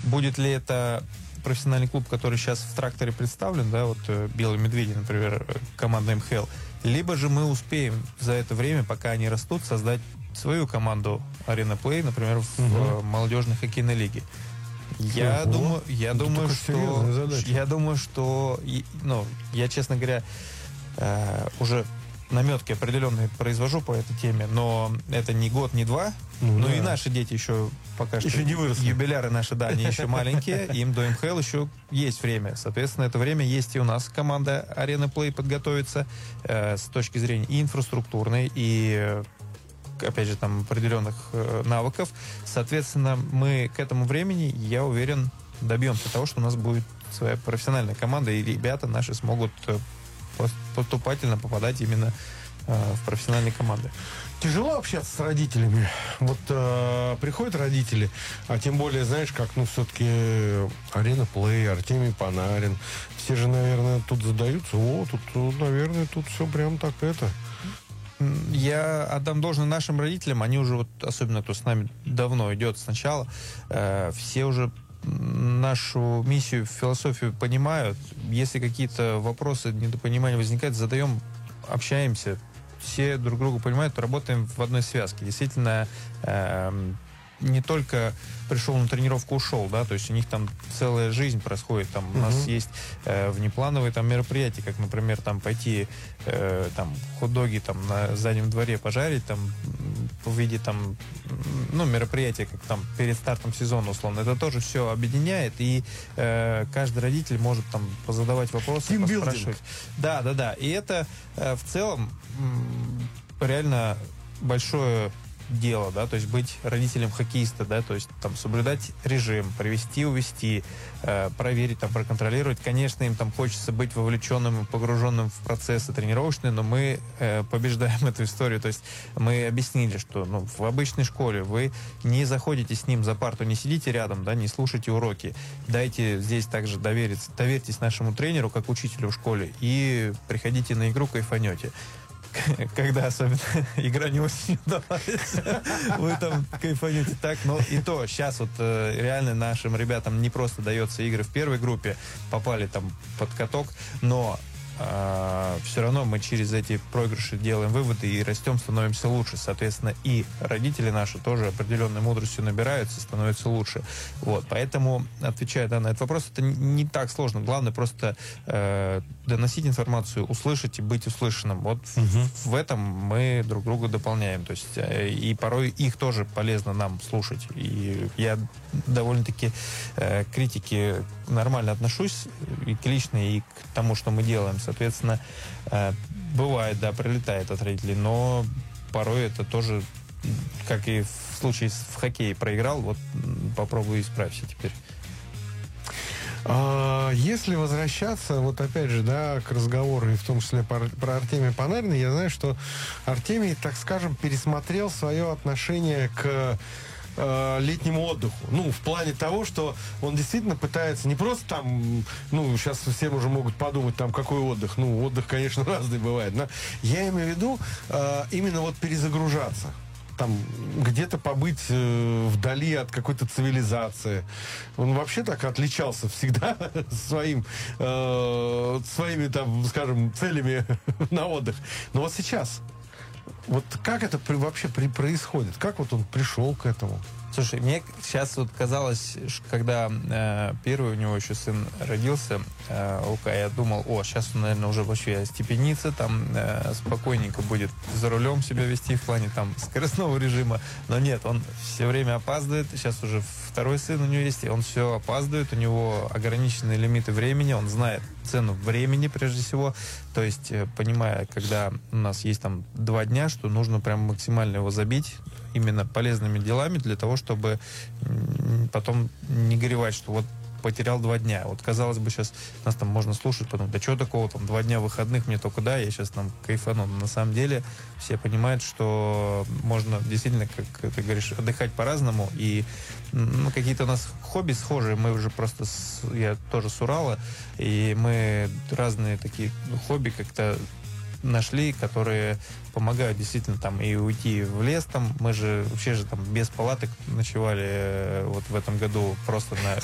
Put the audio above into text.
Будет ли это профессиональный клуб, который сейчас в тракторе представлен, да, вот «Белые медведи», например, команда МХЛ, либо же мы успеем за это время, пока они растут, создать свою команду Arena Play, например, в молодежной хоккейной лиге. Я думаю, что, ну, я, честно говоря, уже наметки определенные произвожу по этой теме, но это не год, не два. Ну и наши дети еще пока что не выросли. Юбиляры наши, да, они еще маленькие, им до МХЛ еще есть время. Соответственно, это время есть и у нас команда Arena Play подготовиться с точки зрения и инфраструктурной, и опять же, там, определенных навыков. Соответственно, мы к этому времени, я уверен, добьемся того, что у нас будет своя профессиональная команда, и ребята наши смогут поступательно попадать именно в профессиональные команды. Тяжело общаться с родителями. Вот приходят родители, а тем более, знаешь, как, ну, все-таки Arena Play, Артемий Панарин. Все же, наверное, тут задаются, наверное, тут все прям так это... Я отдам должное нашим родителям, они уже, вот, особенно кто с нами давно идет сначала, все уже нашу миссию, философию понимают. Если какие-то вопросы, недопонимания возникают, задаем, общаемся, все друг друга понимают, работаем в одной связке. Действительно, не только пришел на тренировку, ушел, да, то есть у них там целая жизнь происходит, там у нас есть внеплановые там мероприятия, как, например, там пойти там хот-доги там на заднем дворе пожарить, там в виде там, ну, мероприятия, как там перед стартом сезона, условно, это тоже все объединяет, и каждый родитель может там позадавать вопросы, поспрашивать. Да, и это в целом реально большое дело, да, то есть быть родителем хоккеиста, да, то есть там соблюдать режим, привести, увести, проверить, там, проконтролировать. Конечно, им там хочется быть вовлеченным и погруженным в процессы тренировочные, но мы побеждаем эту историю, то есть мы объяснили, что, ну, в обычной школе вы не заходите с ним за парту, не сидите рядом, да, не слушайте уроки, дайте здесь также доверьтесь нашему тренеру, как учителю в школе, и приходите на игру, кайфанете. Когда особенно игра не очень удалась, вы там кайфанете так, но и то, сейчас вот реально нашим ребятам не просто дается игры в первой группе, попали там под каток, но все равно мы через эти проигрыши делаем выводы и растем, становимся лучше. Соответственно, и родители наши тоже определенной мудростью набираются, становятся лучше. Вот, поэтому, отвечая на этот вопрос, это не так сложно. Главное просто доносить информацию, услышать и быть услышанным. Вот в этом мы друг друга дополняем. То есть, и порой их тоже полезно нам слушать. И я довольно-таки к критике нормально отношусь и к личной, и к тому, что мы делаем. Соответственно, бывает, да, прилетает от родителей, но порой это тоже, как и в случае в хоккее, проиграл, вот попробую исправься теперь. Если возвращаться, вот опять же, да, к разговору, и в том числе про Артемия Панарина, я знаю, что Артемий, так скажем, пересмотрел свое отношение к летнему отдыху. Ну, в плане того, что он действительно пытается не просто там, ну, сейчас все уже могут подумать, там, какой отдых. Ну, отдых, конечно, разный бывает. Но я имею в виду именно вот перезагружаться. Там, где-то побыть вдали от какой-то цивилизации. Он вообще так отличался всегда своими, там, скажем, целями на отдых. Но вот сейчас вот как это вообще происходит? Как вот он пришел к этому? Слушай, мне сейчас вот казалось, когда первый у него еще сын родился, Лука, я думал, сейчас он, наверное, уже вообще степенится, там спокойненько будет за рулем себя вести в плане там скоростного режима. Но нет, он все время опаздывает. Сейчас уже второй сын у него есть, и он все опаздывает. У него ограниченные лимиты времени, он знает цену времени прежде всего. То есть, понимая, когда у нас есть там 2 дня, что нужно прям максимально его забить именно полезными делами для того, чтобы потом не горевать, что вот потерял 2 дня. Вот, казалось бы, сейчас нас там можно слушать, потом, да что такого, там 2 дня выходных, мне только я сейчас там кайфану. Но на самом деле все понимают, что можно действительно, как ты говоришь, отдыхать по-разному. И какие-то у нас хобби схожие. Мы уже просто, я тоже с Урала, и мы разные такие хобби как-то нашли, которые помогают действительно там и уйти в лес. Там мы же вообще же там без палаток ночевали вот в этом году просто на